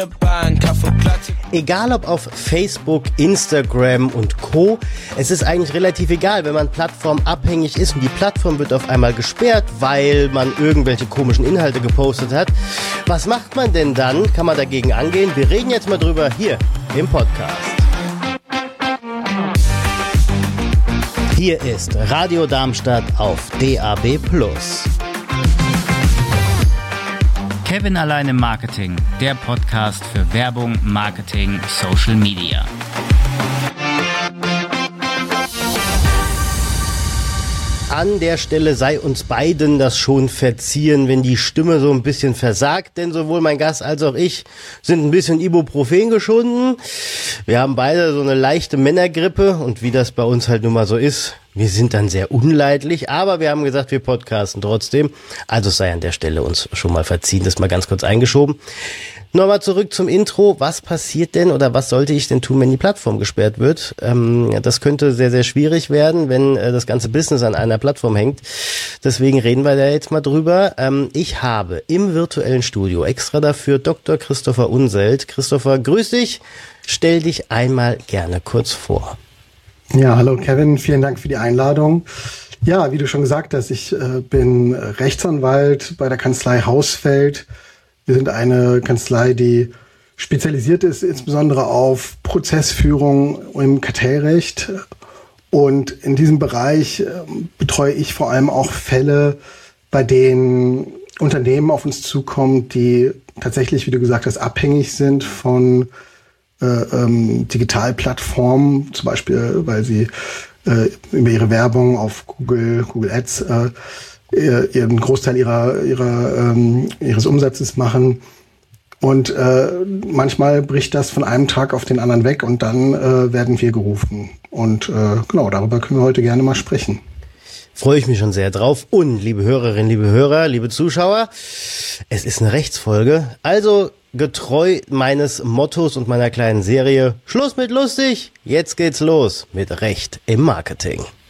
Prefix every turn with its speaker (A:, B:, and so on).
A: Egal ob auf Facebook, Instagram und Co., es ist eigentlich relativ egal, wenn man plattformabhängig ist und die Plattform wird auf einmal gesperrt, weil man irgendwelche komischen Inhalte gepostet hat. Was macht man denn dann? Kann man dagegen angehen? Wir reden jetzt mal drüber hier im Podcast. Hier ist Radio Darmstadt auf DAB+.
B: Kevin allein im Marketing, der Podcast für Werbung, Marketing, Social Media.
A: An der Stelle sei uns beiden das schon verziehen, wenn die Stimme so ein bisschen versagt, denn sowohl mein Gast als auch ich sind ein bisschen Ibuprofen geschunden. Wir haben beide so eine leichte Männergrippe und wie das bei uns halt nun mal so ist, wir sind dann sehr unleidlich, aber wir haben gesagt, wir podcasten trotzdem. Also es sei an der Stelle uns schon mal verziehen, das mal ganz kurz eingeschoben. Nochmal zurück zum Intro. Was passiert denn oder was sollte ich denn tun, wenn die Plattform gesperrt wird? Das könnte sehr, sehr schwierig werden, wenn das ganze Business an einer Plattform hängt. Deswegen reden wir da jetzt mal drüber. Ich habe im virtuellen Studio extra dafür Dr. Christopher Unseld. Christopher, grüß dich. Stell dich einmal gerne kurz vor.
C: Ja, hallo Kevin, vielen Dank für die Einladung. Ja, wie du schon gesagt hast, ich bin Rechtsanwalt bei der Kanzlei Hausfeld. Wir sind eine Kanzlei, die spezialisiert ist, insbesondere auf Prozessführung im Kartellrecht. Und in diesem Bereich betreue ich vor allem auch Fälle, bei denen Unternehmen auf uns zukommen, die tatsächlich, wie du gesagt hast, abhängig sind von Digitalplattformen, zum Beispiel, weil sie über ihre Werbung auf Google Ads ihren Großteil ihres Umsatzes machen. Und manchmal bricht das von einem Tag auf den anderen weg und dann werden wir gerufen. Und genau, darüber können wir heute gerne mal sprechen.
A: Freue ich mich schon sehr drauf. Und liebe Hörerinnen, liebe Hörer, liebe Zuschauer, es ist eine Rechtsfolge. Also getreu meines Mottos und meiner kleinen Serie, Schluss mit lustig, jetzt geht's los mit Recht im Marketing.